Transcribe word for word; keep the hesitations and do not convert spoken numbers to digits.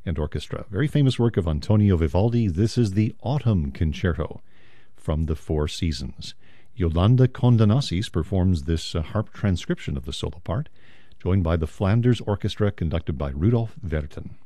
and Orchestra. Very famous work of Antonio Vivaldi. This is the Autumn Concerto from the Four Seasons. Yolanda Condonassis performs this uh, harp transcription of the solo part, joined by the Flanders Orchestra conducted by Rudolf Verten.